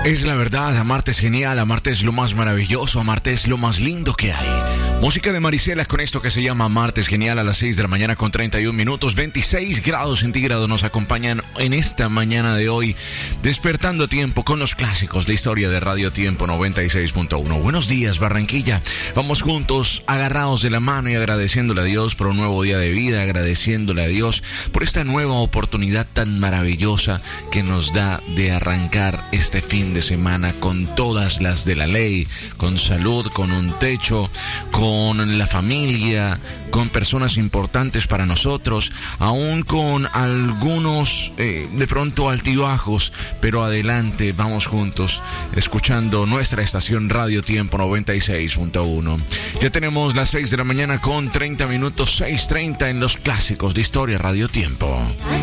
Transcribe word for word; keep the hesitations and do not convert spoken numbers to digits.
Es la verdad, amarte es genial, amarte es lo más maravilloso, amarte es lo más lindo que hay. Música de Maricelas con esto que se llama Amarte es genial a las seis de la mañana con treinta y un minutos, veintiséis grados centígrados nos acompañan en esta mañana de hoy, despertando tiempo con los clásicos de historia de Radio Tiempo noventa y seis punto uno. Buenos días, Barranquilla. Vamos juntos, agarrados de la mano y agradeciéndole a Dios por un nuevo día de vida, agradeciéndole a Dios por esta nueva oportunidad tan maravillosa que nos da de arrancar este fin de semana con todas las de la ley, con salud, con un techo, con la familia, con personas importantes para nosotros, aún con algunos eh, de pronto altibajos, pero adelante, vamos juntos, escuchando nuestra estación Radio Tiempo noventa y seis punto uno. Ya tenemos las seis de la mañana con treinta minutos, seis treinta en los clásicos de historia Radio Tiempo.